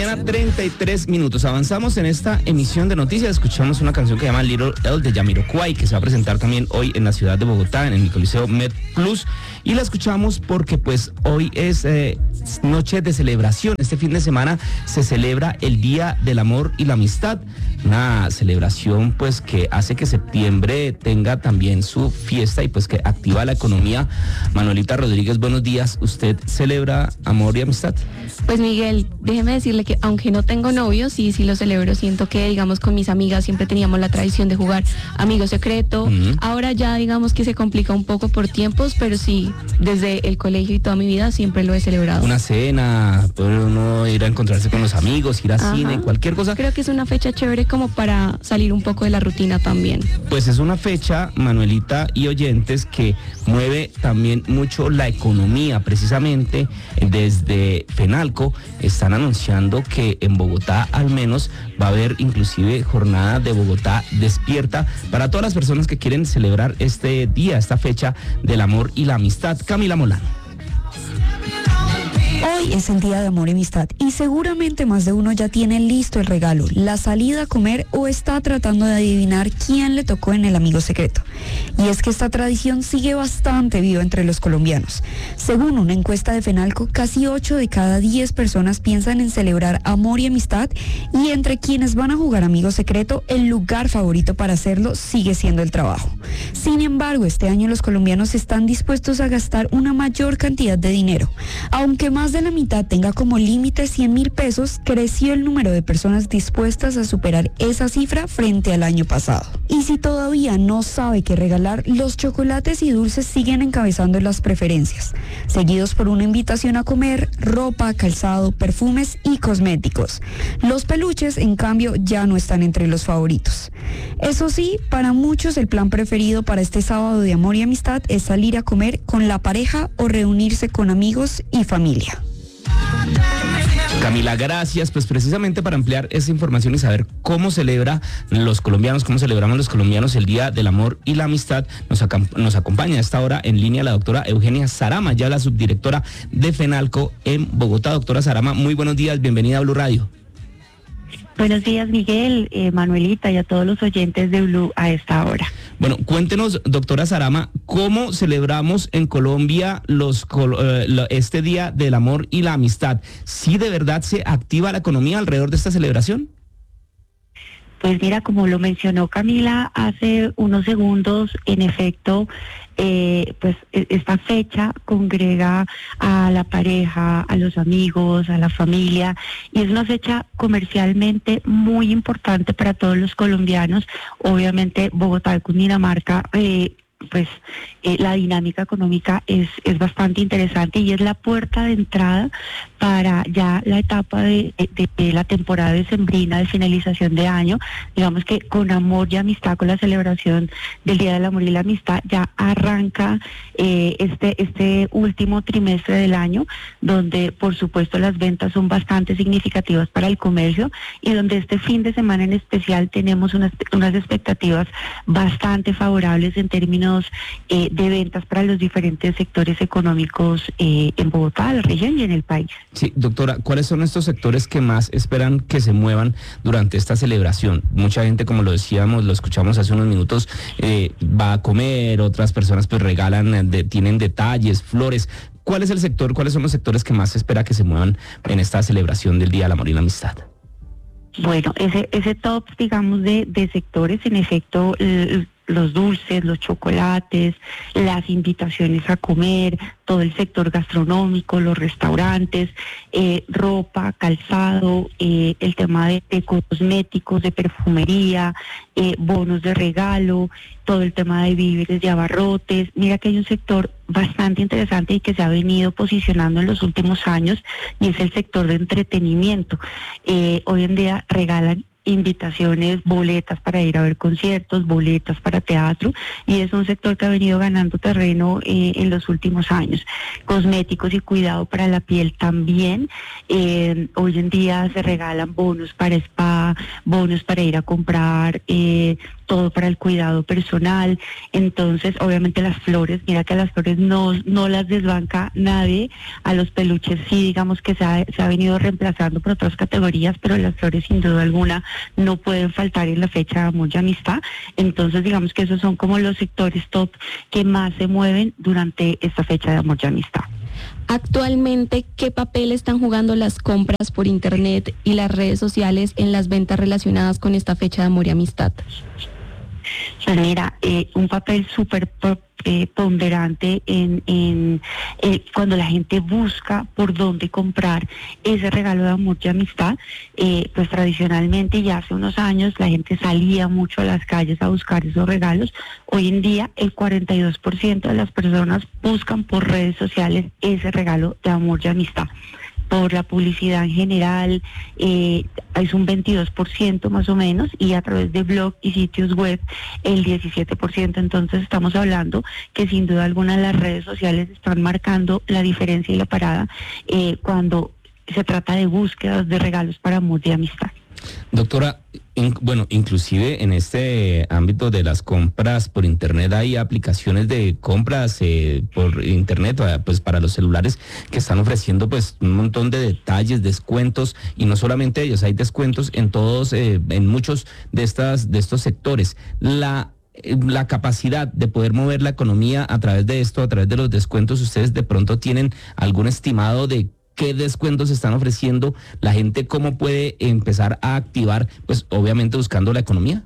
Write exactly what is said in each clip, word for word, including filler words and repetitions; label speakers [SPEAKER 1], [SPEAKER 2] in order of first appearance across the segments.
[SPEAKER 1] mañana, treinta y tres minutos. Avanzamos en esta emisión de noticias. Escuchamos una canción que se llama Little L de Jamiroquai, que se va a presentar también hoy en la ciudad de Bogotá, en el Coliseo Med Plus. Y la escuchamos porque pues hoy es eh, noche de celebración. Este fin de semana se celebra el Día del Amor y la Amistad. Una celebración pues que hace que septiembre tenga también su fiesta y pues que activa la economía. Manuelita Rodríguez, buenos días. ¿Usted celebra amor y amistad?
[SPEAKER 2] Pues Miguel, déjeme decirle que aunque no tengo novio, sí, sí lo celebro. Siento que, digamos, con mis amigas siempre teníamos la tradición de jugar amigo secreto. Uh-huh. Ahora ya, digamos que se complica un poco por tiempos, pero sí, desde el colegio y toda mi vida siempre lo he celebrado.
[SPEAKER 1] Una cena, poder uno ir a encontrarse con los amigos, ir a Ajá. cine, cualquier cosa.
[SPEAKER 2] Creo que es una fecha chévere como para salir un poco de la rutina también.
[SPEAKER 1] Pues es una fecha, Manuelita y oyentes, que mueve también mucho la economía. Precisamente desde FENALCO están anunciando que en Bogotá al menos va a haber inclusive jornada de Bogotá despierta para todas las personas que quieren celebrar este día, esta fecha del amor y la amistad. Camila Molano.
[SPEAKER 3] Hoy es el Día de Amor y Amistad y seguramente más de uno ya tiene listo el regalo, la salida a comer o está tratando de adivinar quién le tocó en el amigo secreto. Y es que esta tradición sigue bastante viva entre los colombianos. Según una encuesta de FENALCO, casi ocho de cada diez personas piensan en celebrar amor y amistad, y entre quienes van a jugar amigo secreto, el lugar favorito para hacerlo sigue siendo el trabajo. Sin embargo, este año los colombianos están dispuestos a gastar una mayor cantidad de dinero. Aunque más de la mitad tenga como límite cien mil pesos, creció el número de personas dispuestas a superar esa cifra frente al año pasado. Y si todavía no sabe qué regalar, los chocolates y dulces siguen encabezando las preferencias, seguidos por una invitación a comer, ropa, calzado, perfumes y cosméticos. Los peluches, en cambio, ya no están entre los favoritos. Eso sí, para muchos el plan preferido para este sábado de amor y amistad es salir a comer con la pareja o reunirse con amigos y familia.
[SPEAKER 1] Camila, gracias. Pues precisamente para ampliar esa información y saber cómo celebra los colombianos, cómo celebramos los colombianos el Día del Amor y la Amistad, nos, ac- nos acompaña a esta hora en línea la doctora Eugenia Sarama, ya la subdirectora de FENALCO en Bogotá. Doctora Sarama, muy buenos días, bienvenida a Blue Radio.
[SPEAKER 4] Buenos días, Miguel, eh, Manuelita y a todos los oyentes de Blue a esta hora.
[SPEAKER 1] Bueno, cuéntenos, doctora Sarama, ¿cómo celebramos en Colombia los este Día del Amor y la Amistad? ¿Sí de verdad se activa la economía alrededor de esta celebración?
[SPEAKER 4] Pues mira, como lo mencionó Camila hace unos segundos, en efecto, eh, pues esta fecha congrega a la pareja, a los amigos, a la familia, y es una fecha comercialmente muy importante para todos los colombianos. Obviamente Bogotá y Cundinamarca, eh, pues eh, la dinámica económica es, es bastante interesante y es la puerta de entrada para ya la etapa de, de, de la temporada decembrina de finalización de año. Digamos que con amor y amistad, con la celebración del Día del Amor y la Amistad, ya arranca eh, este, este último trimestre del año, donde por supuesto las ventas son bastante significativas para el comercio y donde este fin de semana en especial tenemos unas, unas expectativas bastante favorables en términos eh, de ventas para los diferentes sectores económicos eh, en Bogotá, la región y en el país.
[SPEAKER 1] Sí, doctora, ¿cuáles son estos sectores que más esperan que se muevan durante esta celebración? Mucha gente, como lo decíamos, lo escuchamos hace unos minutos, eh, va a comer, otras personas pues regalan, de, tienen detalles, flores. ¿Cuál es el sector, cuáles son los sectores que más se espera que se muevan en esta celebración del Día del Amor y la Amistad?
[SPEAKER 4] Bueno, ese, ese top, digamos, de, de sectores, en efecto, el, los dulces, los chocolates, las invitaciones a comer, todo el sector gastronómico, los restaurantes, eh, ropa, calzado, eh, el tema de, de cosméticos, de perfumería, eh, bonos de regalo, todo el tema de víveres, de abarrotes. Mira que hay un sector bastante interesante y que se ha venido posicionando en los últimos años y es el sector de entretenimiento. Eh, hoy en día regalan invitaciones, boletas para ir a ver conciertos, boletas para teatro, y es un sector que ha venido ganando terreno eh, en los últimos años. Cosméticos y cuidado para la piel también. Eh, hoy en día se regalan bonos para spa, bonos para ir a comprar eh, todo para el cuidado personal. Entonces, obviamente las flores, mira que a las flores no, no las desbanca nadie, a los peluches sí, digamos que se ha, se ha venido reemplazando por otras categorías, pero las flores sin duda alguna no pueden faltar en la fecha de amor y amistad. Entonces, digamos que esos son como los sectores top que más se mueven durante esta fecha de amor y amistad.
[SPEAKER 2] Actualmente, ¿qué papel están jugando las compras por internet y las redes sociales en las ventas relacionadas con esta fecha de amor y amistad?
[SPEAKER 4] Pues mira, eh, un papel súper eh, ponderante en, en eh, cuando la gente busca por dónde comprar ese regalo de amor y amistad. Eh, pues tradicionalmente ya hace unos años la gente salía mucho a las calles a buscar esos regalos. Hoy en día el cuarenta y dos por ciento de las personas buscan por redes sociales ese regalo de amor y amistad. Por la publicidad en general, eh, es un veintidós por ciento más o menos, y a través de blog y sitios web el diecisiete por ciento. Entonces estamos hablando que sin duda alguna las redes sociales están marcando la diferencia y la parada eh, cuando se trata de búsquedas de regalos para amor y amistad.
[SPEAKER 1] Doctora, in, bueno, inclusive en este ámbito de las compras por internet hay aplicaciones de compras eh, por internet, pues para los celulares, que están ofreciendo pues un montón de detalles, descuentos, y no solamente ellos, hay descuentos en todos, eh, en muchos de estas de estos sectores. La la capacidad de poder mover la economía a través de esto, a través de los descuentos, ¿ustedes de pronto tienen algún estimado de qué descuentos están ofreciendo? La gente, ¿cómo puede empezar a activar, pues obviamente buscando la economía?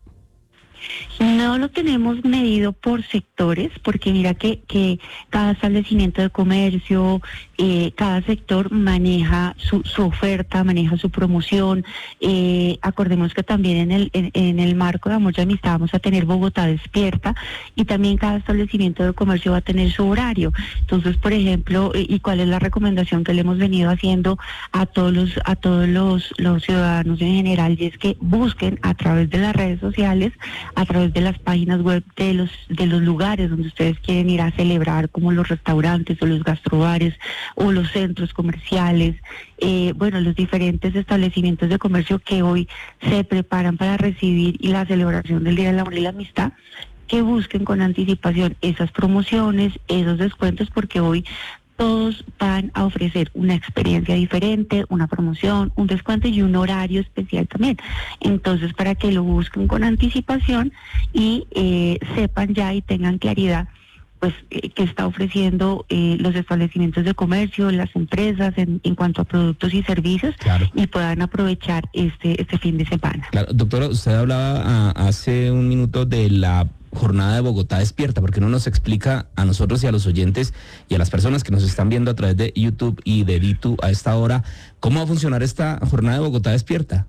[SPEAKER 4] No lo tenemos medido por sectores, porque mira que, que cada establecimiento de comercio, eh, cada sector maneja su, su oferta, maneja su promoción. Eh, acordemos que también en el, en, en el marco de amor y amistad vamos a tener Bogotá Despierta, y también cada establecimiento de comercio va a tener su horario. Entonces, por ejemplo, ¿y cuál es la recomendación que le hemos venido haciendo a todos los, a todos los, los ciudadanos en general? Y es que busquen a través de las redes sociales, a través de las páginas web de los de los lugares donde ustedes quieren ir a celebrar, como los restaurantes o los gastrobares o los centros comerciales, eh, bueno, los diferentes establecimientos de comercio que hoy se preparan para recibir y la celebración del Día del Amor y la Amistad, que busquen con anticipación esas promociones, esos descuentos, porque hoy todos van a ofrecer una experiencia diferente, una promoción, un descuento y un horario especial también. Entonces, para que lo busquen con anticipación y eh, sepan ya y tengan claridad, pues, eh, que está ofreciendo eh, los establecimientos de comercio, las empresas en, en cuanto a productos y servicios, claro, y puedan aprovechar este, este fin de semana.
[SPEAKER 1] Claro, doctora, usted hablaba a, hace un minuto de la jornada de Bogotá Despierta. ¿Por qué no nos explica a nosotros y a los oyentes y a las personas que nos están viendo a través de YouTube y de Ditu a esta hora cómo va a funcionar esta jornada de Bogotá Despierta?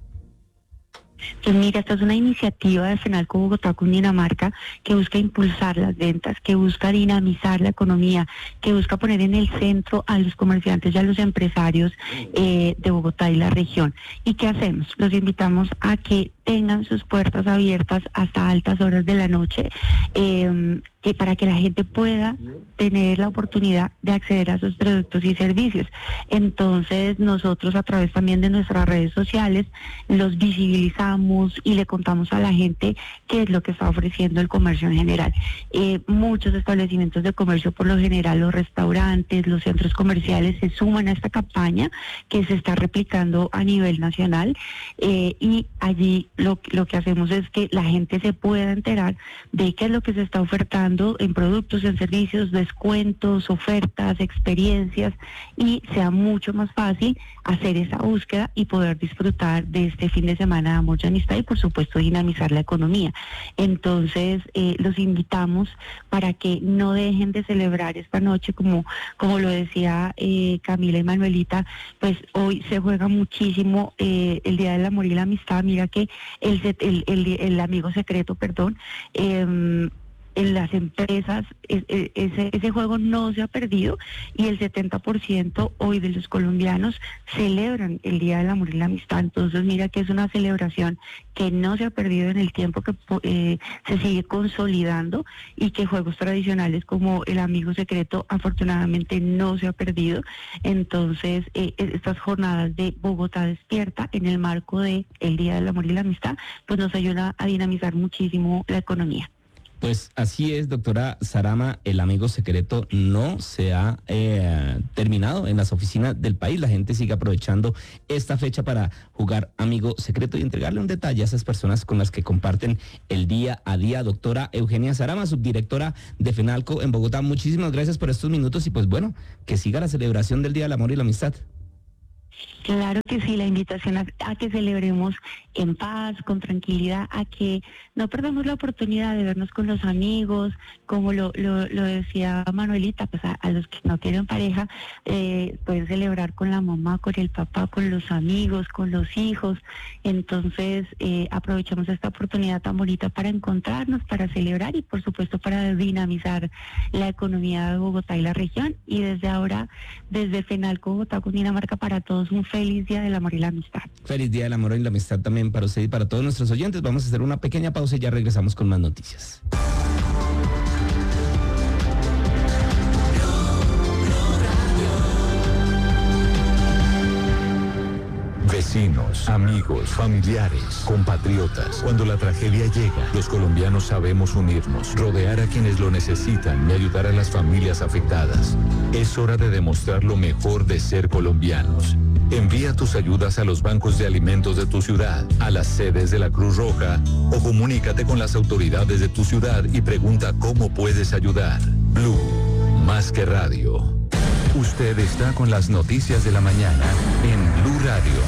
[SPEAKER 4] Pues mira, esta es una iniciativa de FENALCO Bogotá Cundinamarca que busca impulsar las ventas, que busca dinamizar la economía, que busca poner en el centro a los comerciantes y a los empresarios eh, de Bogotá y la región. ¿Y qué hacemos? Los invitamos a que tengan sus puertas abiertas hasta altas horas de la noche, eh, que para que la gente pueda tener la oportunidad de acceder a sus productos y servicios. Entonces nosotros, a través también de nuestras redes sociales, los visibilizamos y le contamos a la gente qué es lo que está ofreciendo el comercio en general. Eh, muchos establecimientos de comercio, por lo general los restaurantes, los centros comerciales, se suman a esta campaña que se está replicando a nivel nacional, eh, y allí lo, lo que hacemos es que la gente se pueda enterar de qué es lo que se está ofertando en productos, en servicios, descuentos, ofertas, experiencias, y sea mucho más fácil hacer esa búsqueda y poder disfrutar de este fin de semana de amor y amistad, y por supuesto dinamizar la economía. Entonces eh, los invitamos para que no dejen de celebrar esta noche, como, como lo decía eh, Camila y Manuelita, pues hoy se juega muchísimo eh, el Día del Amor y la Amistad. Mira que el, el, el, el amigo secreto, perdón, eh, en las empresas es, es, ese, ese juego no se ha perdido, y el setenta por ciento hoy de los colombianos celebran el Día del Amor y la Amistad. Entonces mira que es una celebración que no se ha perdido en el tiempo, que eh, se sigue consolidando, y que juegos tradicionales como el amigo secreto afortunadamente no se ha perdido. Entonces eh, estas jornadas de Bogotá Despierta en el marco de el Día del Amor y la Amistad pues nos ayuda a dinamizar muchísimo la economía.
[SPEAKER 1] Pues así es, doctora Sarama, el amigo secreto no se ha eh, terminado en las oficinas del país. La gente sigue aprovechando esta fecha para jugar amigo secreto y entregarle un detalle a esas personas con las que comparten el día a día. Doctora Eugenia Sarama, subdirectora de FENALCO en Bogotá, muchísimas gracias por estos minutos y pues bueno, que siga la celebración del Día del Amor y la Amistad.
[SPEAKER 4] Claro que sí, la invitación a, a que celebremos en paz, con tranquilidad, a que no perdamos la oportunidad de vernos con los amigos, como lo, lo, lo decía Manuelita, pues a, a los que no tienen pareja, eh, pueden celebrar con la mamá, con el papá, con los amigos, con los hijos. Entonces eh, aprovechamos esta oportunidad tan bonita para encontrarnos, para celebrar y por supuesto para dinamizar la economía de Bogotá y la región. Y desde ahora, desde FENALCO Bogotá, Cundinamarca, para todos un feliz Día del Amor y la Amistad.
[SPEAKER 1] Feliz Día del Amor y la Amistad también para usted y para todos nuestros oyentes. Vamos a hacer una pequeña pausa y ya regresamos con más noticias.
[SPEAKER 5] Vecinos, amigos, familiares, compatriotas. Cuando la tragedia llega, los colombianos sabemos unirnos, rodear a quienes lo necesitan y ayudar a las familias afectadas. Es hora de demostrar lo mejor de ser colombianos. Envía tus ayudas a los bancos de alimentos de tu ciudad, a las sedes de la Cruz Roja, o comunícate con las autoridades de tu ciudad y pregunta cómo puedes ayudar. Blue, más que radio. Usted está con las noticias de la mañana en Blue Radio.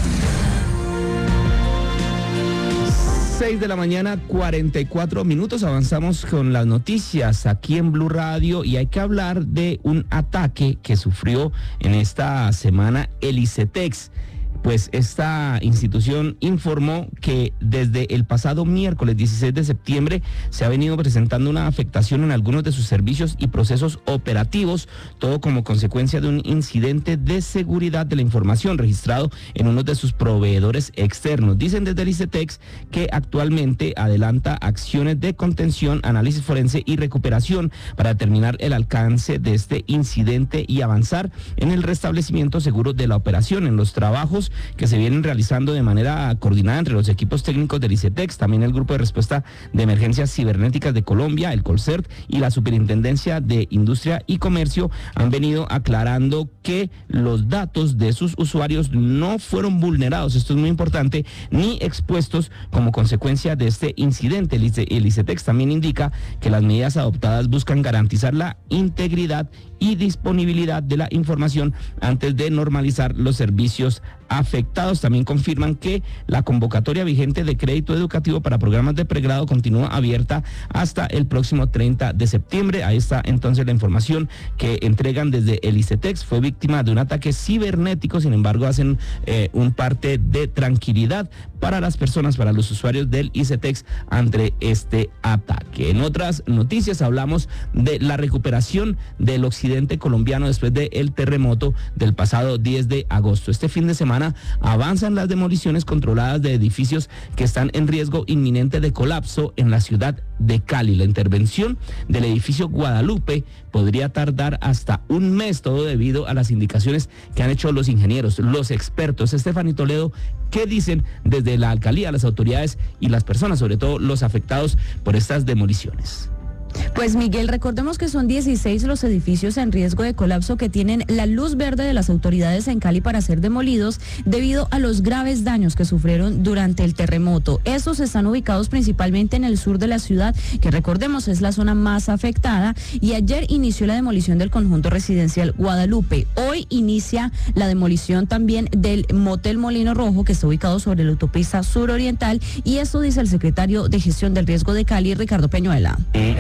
[SPEAKER 1] seis de la mañana, cuarenta y cuatro minutos. Avanzamos con las noticias aquí en Blue Radio y hay que hablar de un ataque que sufrió en esta semana el ICETEX. Pues esta institución informó que desde el pasado miércoles dieciséis de septiembre se ha venido presentando una afectación en algunos de sus servicios y procesos operativos, todo como consecuencia de un incidente de seguridad de la información registrado en uno de sus proveedores externos. Dicen desde el ICETEX que actualmente adelanta acciones de contención, análisis forense y recuperación para determinar el alcance de este incidente y avanzar en el restablecimiento seguro de la operación. En los trabajos que se vienen realizando de manera coordinada entre los equipos técnicos del ICETEX, también el Grupo de Respuesta de Emergencias Cibernéticas de Colombia, el Colcert, y la Superintendencia de Industria y Comercio han venido aclarando que los datos de sus usuarios no fueron vulnerados, esto es muy importante, ni expuestos como consecuencia de este incidente. El ICETEX también indica que las medidas adoptadas buscan garantizar la integridad y disponibilidad de la información antes de normalizar los servicios afectados. También confirman que la convocatoria vigente de crédito educativo para programas de pregrado continúa abierta hasta el próximo treinta de septiembre. Ahí está entonces la información que entregan desde el ICETEX. Fue víctima de un ataque cibernético, sin embargo hacen eh, un parte de tranquilidad para las personas, para los usuarios del ICETEX ante este ataque. En otras noticias hablamos de la recuperación del occidente colombiano después del terremoto del pasado diez de agosto. Este fin de semana avanzan las demoliciones controladas de edificios que están en riesgo inminente de colapso en la ciudad de Cali. La intervención del edificio Guadalupe podría tardar hasta un mes, todo debido a las indicaciones que han hecho los ingenieros, los expertos. Estefanía Toledo, ¿qué dicen desde la alcaldía, las autoridades y las personas, sobre todo los afectados por estas demoliciones?
[SPEAKER 6] Pues Miguel, recordemos que son dieciséis los edificios en riesgo de colapso que tienen la luz verde de las autoridades en Cali para ser demolidos debido a los graves daños que sufrieron durante el terremoto. Estos están ubicados principalmente en el sur de la ciudad, que recordemos es la zona más afectada, y ayer inició la demolición del conjunto residencial Guadalupe. Hoy inicia la demolición también del Motel Molino Rojo, que está ubicado sobre la autopista suroriental, y esto dice el secretario de Gestión del Riesgo de Cali, Ricardo Peñuela.
[SPEAKER 7] Edificios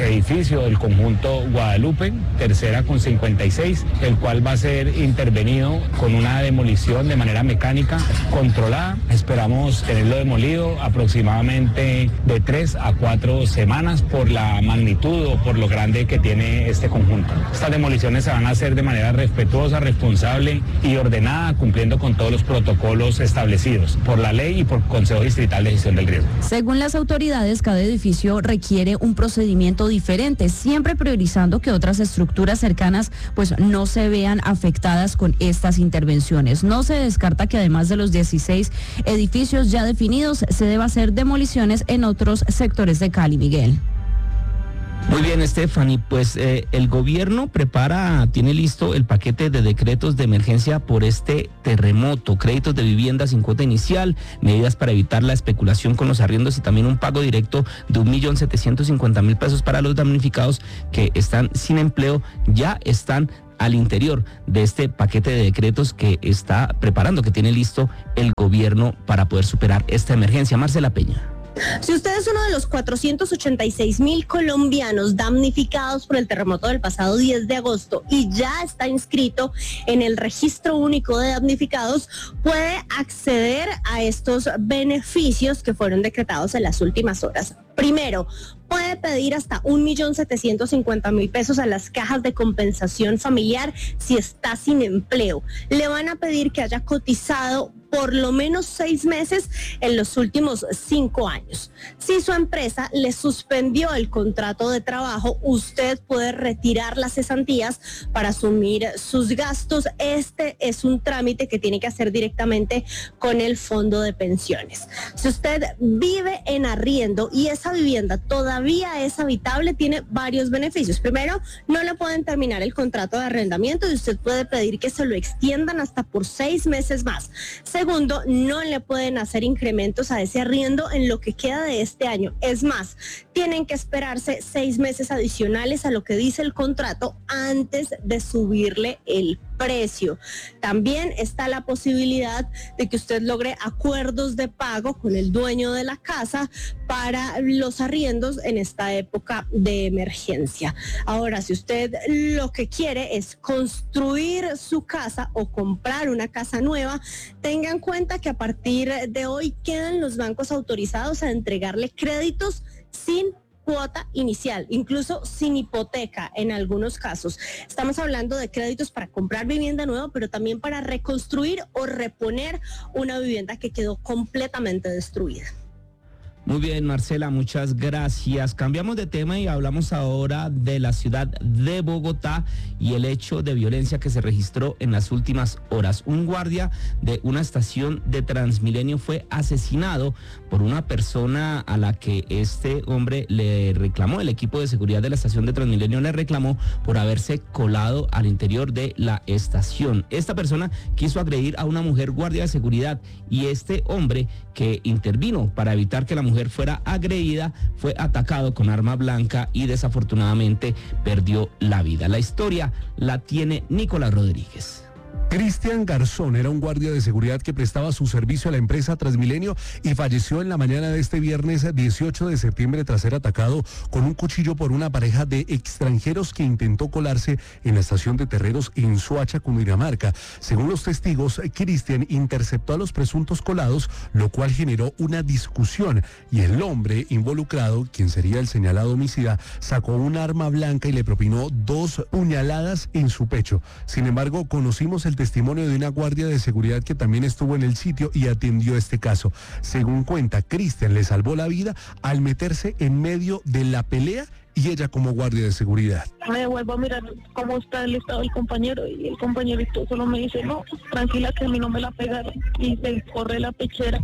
[SPEAKER 7] edificio del conjunto Guadalupe, tercera con cincuenta y seis, el cual va a ser intervenido con una demolición de manera mecánica controlada. Esperamos tenerlo demolido aproximadamente de tres a cuatro semanas por la magnitud o por lo grande que tiene este conjunto. Estas demoliciones se van a hacer de manera respetuosa, responsable y ordenada, cumpliendo con todos los protocolos establecidos por la ley y por Consejo Distrital de Gestión del Riesgo.
[SPEAKER 6] Según las autoridades, cada edificio requiere un procedimiento diferente, siempre priorizando que otras estructuras cercanas pues no se vean afectadas con estas intervenciones. No se descarta que además de los dieciséis edificios ya definidos, se deba hacer demoliciones en otros sectores de Cali, Miguel.
[SPEAKER 1] Muy bien, Stephanie, pues eh, el gobierno prepara, tiene listo el paquete de decretos de emergencia por este terremoto, créditos de vivienda sin cuota inicial, medidas para evitar la especulación con los arriendos y también un pago directo de un millón setecientos cincuenta mil pesos para los damnificados que están sin empleo, ya están al interior de este paquete de decretos que está preparando, que tiene listo el gobierno para poder superar esta emergencia. Marcela Peña.
[SPEAKER 8] Si usted es uno de los cuatrocientos ochenta y seis mil colombianos damnificados por el terremoto del pasado diez de agosto y ya está inscrito en el registro único de damnificados, puede acceder a estos beneficios que fueron decretados en las últimas horas. Primero, puede pedir hasta un millón setecientos cincuenta mil pesos a las cajas de compensación familiar si está sin empleo. Le van a pedir que haya cotizado por lo menos seis meses en los últimos cinco años. Si su empresa le suspendió el contrato de trabajo, usted puede retirar las cesantías para asumir sus gastos. Este es un trámite que tiene que hacer directamente con el fondo de pensiones. Si usted vive en arriendo y esa vivienda todavía es habitable, tiene varios beneficios. Primero, no le pueden terminar el contrato de arrendamiento y usted puede pedir que se lo extiendan hasta por seis meses más. Segundo, no le pueden hacer incrementos a ese arriendo en lo que queda de este año. Es más, tienen que esperarse seis meses adicionales a lo que dice el contrato antes de subirle el precio. También está la posibilidad de que usted logre acuerdos de pago con el dueño de la casa para los arriendos en esta época de emergencia. Ahora, si usted lo que quiere es construir su casa o comprar una casa nueva, tenga en cuenta que a partir de hoy quedan los bancos autorizados a entregarle créditos sin cuota inicial, incluso sin hipoteca en algunos casos. Estamos hablando de créditos para comprar vivienda nueva, pero también para reconstruir o reponer una vivienda que quedó completamente destruida.
[SPEAKER 1] Muy bien, Marcela, muchas gracias. Cambiamos de tema y hablamos ahora de la ciudad de Bogotá y el hecho de violencia que se registró en las últimas horas. Un guardia de una estación de Transmilenio fue asesinado por una persona a la que este hombre le reclamó, el equipo de seguridad de la estación de Transmilenio le reclamó por haberse colado al interior de la estación. Esta persona quiso agredir a una mujer guardia de seguridad y este hombre que intervino para evitar que la mujer fuera agredida, fue atacado con arma blanca y desafortunadamente perdió la vida. La historia la tiene Nicolás Rodríguez.
[SPEAKER 9] Cristian Garzón era un guardia de seguridad que prestaba su servicio a la empresa Transmilenio y falleció en la mañana de este viernes dieciocho de septiembre tras ser atacado con un cuchillo por una pareja de extranjeros que intentó colarse en la estación de Terreros en Soacha, Cundinamarca. Según los testigos, Cristian interceptó a los presuntos colados, lo cual generó una discusión y el hombre involucrado, quien sería el señalado homicida, sacó un arma blanca y le propinó dos puñaladas en su pecho. Sin embargo, conocimos el testimonio de una guardia de seguridad que también estuvo en el sitio y atendió este caso. Según cuenta, Cristian le salvó la vida al meterse en medio de la pelea y ella como guardia de seguridad.
[SPEAKER 10] Me vuelvo a mirar cómo está el estado del compañero y el compañerito solo me dice, no, tranquila que a mí no me la pegaron, y se corre la pechera.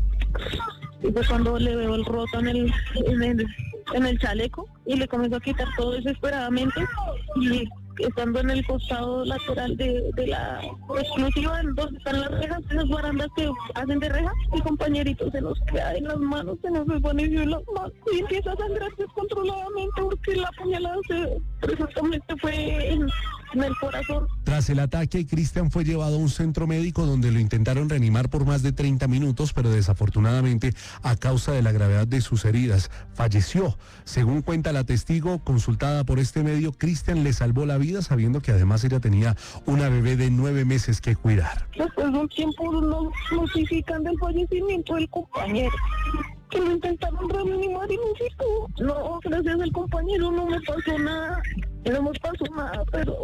[SPEAKER 10] Y fue cuando le veo el roto en el, en el, en el chaleco y le comenzó a quitar todo desesperadamente y estando en el costado lateral de, de la exclusiva, donde están las rejas, esas barandas que hacen de rejas, el compañerito se nos queda en las manos, se nos desvaneció en las manos y empieza a sangrar descontroladamente porque la puñalada se, presuntamente fue en, en el corazón.
[SPEAKER 9] Tras el ataque, Cristian fue llevado a un centro médico donde lo intentaron reanimar por más de treinta minutos, pero desafortunadamente, a causa de la gravedad de sus heridas, falleció. Según cuenta la testigo consultada por este medio, Cristian le salvó la vida sabiendo que además ella tenía una bebé de nueve meses que cuidar.
[SPEAKER 10] Después de un tiempo nos notifican del fallecimiento del compañero, que lo intentaron reanimar y no se pudo. No, gracias al compañero no me pasó nada, no me pasó nada, pero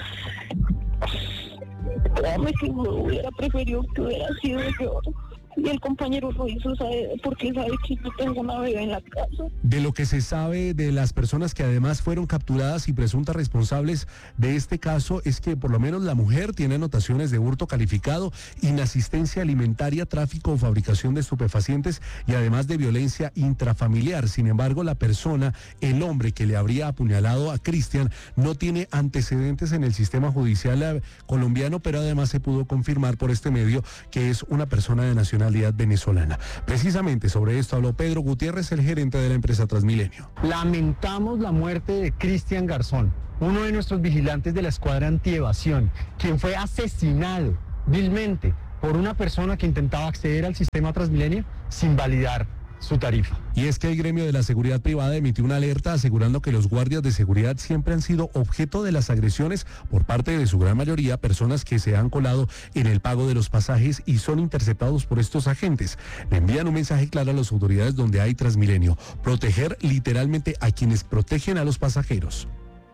[SPEAKER 10] créame que me hubiera preferido que hubiera sido yo. Y el compañero lo hizo, ¿sabe? Porque sabe que yo tengo una bebé en la casa.
[SPEAKER 9] De lo que se sabe de las personas que además fueron capturadas y presuntas responsables de este caso es que por lo menos la mujer tiene anotaciones de hurto calificado, inasistencia alimentaria, tráfico o fabricación de estupefacientes y además de violencia intrafamiliar. Sin embargo, la persona, el hombre que le habría apuñalado a Cristian, no tiene antecedentes en el sistema judicial colombiano, pero además se pudo confirmar por este medio que es una persona de nacionalidad venezolana. Precisamente sobre esto habló Pedro Gutiérrez, el gerente de la empresa Transmilenio.
[SPEAKER 11] Lamentamos la muerte de Cristian Garzón, uno de nuestros vigilantes de la escuadra antievasión, quien fue asesinado vilmente por una persona que intentaba acceder al sistema Transmilenio sin validar su tarifa.
[SPEAKER 9] Y es que el gremio de la seguridad privada emitió una alerta asegurando que los guardias de seguridad siempre han sido objeto de las agresiones por parte de su gran mayoría, personas que se han colado en el pago de los pasajes y son interceptados por estos agentes. Le envían un mensaje claro a las autoridades donde hay Transmilenio: proteger literalmente a quienes protegen a los pasajeros.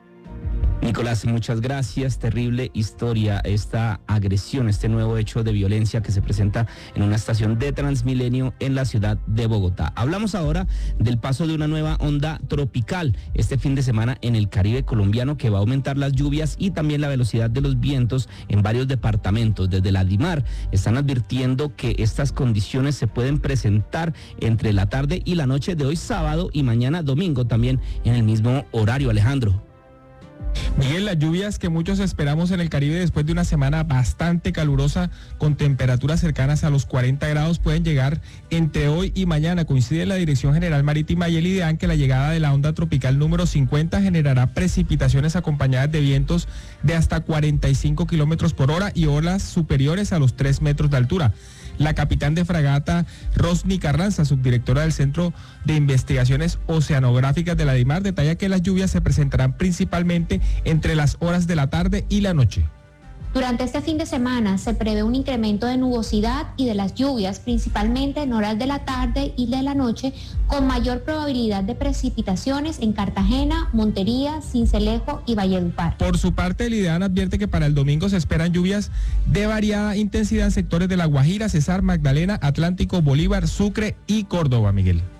[SPEAKER 1] Nicolás, muchas gracias. Terrible historia, esta agresión, este nuevo hecho de violencia que se presenta en una estación de Transmilenio en la ciudad de Bogotá. Hablamos ahora del paso de una nueva onda tropical este fin de semana en el Caribe colombiano, que va a aumentar las lluvias y también la velocidad de los vientos en varios departamentos. Desde la DIMAR están advirtiendo que estas condiciones se pueden presentar entre la tarde y la noche de hoy sábado y mañana domingo también en el mismo horario. Alejandro.
[SPEAKER 12] Miguel, las lluvias que muchos esperamos en el Caribe después de una semana bastante calurosa con temperaturas cercanas a los cuarenta grados pueden llegar entre hoy y mañana. Coincide la Dirección General Marítima y el IDEAN que la llegada de la onda tropical número cincuenta generará precipitaciones acompañadas de vientos de hasta cuarenta y cinco kilómetros por hora y olas superiores a los tres metros de altura. La capitán de fragata Rosny Carranza, subdirectora del Centro de Investigaciones Oceanográficas de la DIMAR, detalla que las lluvias se presentarán principalmente entre las horas de la tarde y la noche.
[SPEAKER 13] Durante este fin de semana se prevé un incremento de nubosidad y de las lluvias, principalmente en horas de la tarde y de la noche, con mayor probabilidad de precipitaciones en Cartagena, Montería, Sincelejo y Valledupar.
[SPEAKER 12] Por su parte, el IDEAN advierte que para el domingo se esperan lluvias de variada intensidad en sectores de La Guajira, Cesar, Magdalena, Atlántico, Bolívar, Sucre y Córdoba, Miguel.